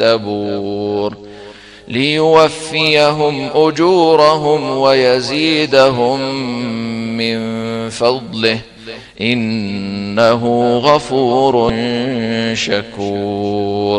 الدبور ليوفيهم أجورهم ويزيدهم من فضله إنه غفور شكور.